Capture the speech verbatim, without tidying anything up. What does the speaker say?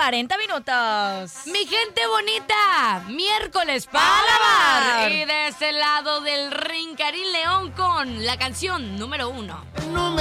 cuarenta minutos. Mi gente bonita, miércoles para lavar. Y de ese lado del ring, Karim León con la canción número uno. No me